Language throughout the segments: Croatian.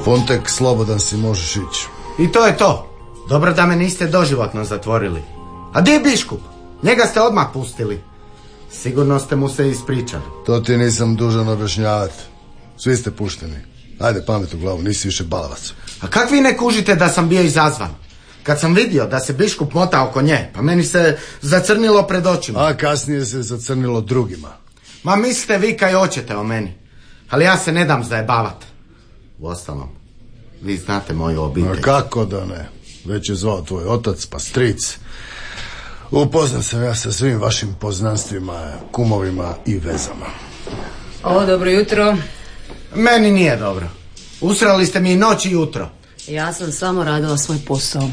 Fontek, slobodan si, možeš ići. I to je to. Dobro da me niste doživotno zatvorili. A gdje je biskup? Njega ste odmah pustili. Sigurno ste mu se ispričali. To ti nisam dužan objašnjavati. Svi ste pušteni. Ajde, pamet u glavu, nisi više balavac. A kak vi ne kužite da sam bio izazvan? Kad sam vidio da se biskup mota oko nje, pa meni se zacrnilo pred očima. A kasnije se zacrnilo drugima. Ma mislite vi kaj hoćete o meni. Ali ja se ne dam zajebavat. Uostalom, vi znate moju obitelj. A kako da ne? Već je zvao tvoj otac, pa stric. Upoznam sam ja sa svim vašim poznanstvima, kumovima i vezama. O, dobro jutro. Meni nije dobro. Usrali ste mi i noć i jutro. Ja sam samo radila svoj posao.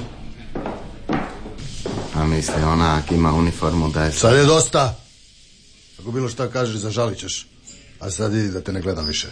A misli, ona ako ima uniformu da je... Sad je dosta. Ako bilo šta kažeš, zažalit ćeš. A sad idi da te ne gledam više.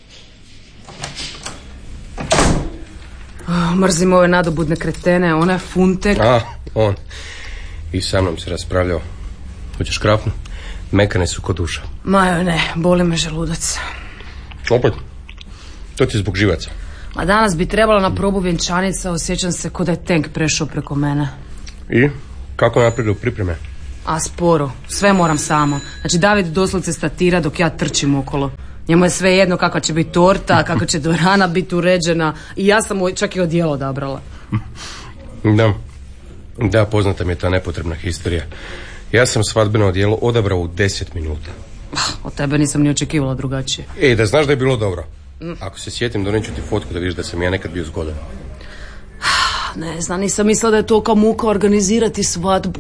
Mrzim ove nadobudne kretene, ona je Fontek. A, on. I sa mnom se raspravljao. Hoćeš krapnu? Mekane su kod duša. Majo, ne, boli me želudac. Opet? To ti je zbog živaca. Ma danas bi trebala na probu vjenčanica, osjećam se ko da je tank prešao preko mene. I? Kako napreduju pripreme? A sporo, sve moram sama. Znači David doslovce statira dok ja trčim okolo. Njemu je sve jedno kakva će biti torta, kako će dvorana biti uređena. I ja sam čak i odijelo odabrala. Da, poznata mi je ta nepotrebna histerija. Ja sam svadbeno odijelo odabrao u 10 minuta. Od tebe nisam ni očekivala drugačije. Ej, da znaš da je bilo dobro. Ako se sjetim, donijet ću ti fotku da vidiš da sam ja nekad bio zgodan. Ne znam, nisam mislila da je tolika muka organizirati svadbu.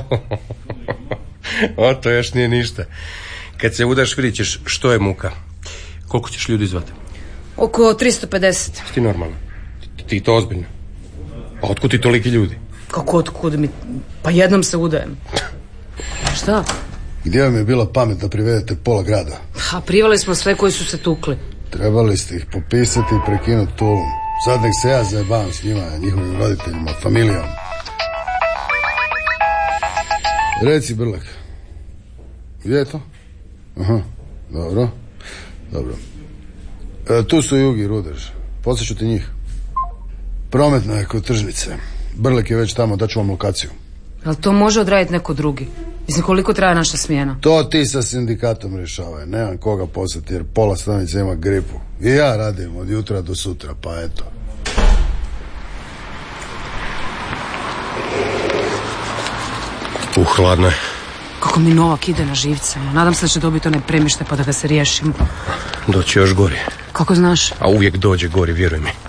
O, to još nije ništa. Kad se udaš vidit ćeš što je muka. Koliko ćeš ljudi zvati? Oko 350. Ti normalno? Ti to ozbiljno? A otkud ti toliki ljudi? Kako otkud mi? Pa jednom se udajem. Šta? Gdje vam je bila pamet da privedete pola grada? A priveli smo sve koji su se tukli. Trebali ste ih popisati i prekinuti tulum. Sad nek se ja zajebavam s njima, njihovim roditeljima, familijom. Reci, Brlek. Gdje je to? Aha, dobro. Tu su Jugi i Rudež. Posjeću ti njih. Prometna je kod tržnice. Brlek je već tamo, daću vam lokaciju. Ali to može odraditi neko drugi? Mislim, koliko traje naša smjena? To ti sa sindikatom rješavaj. Nemam koga poslati jer pola stanice ima gripu. I ja radim od jutra do sutra, pa eto. Hladno je. Kako mi Novak ide na živce. Nadam se da će dobiti onaj premještaj pa da ga se riješimo. Doći još gori. Kako znaš? A uvijek dođe gori, vjeruj mi.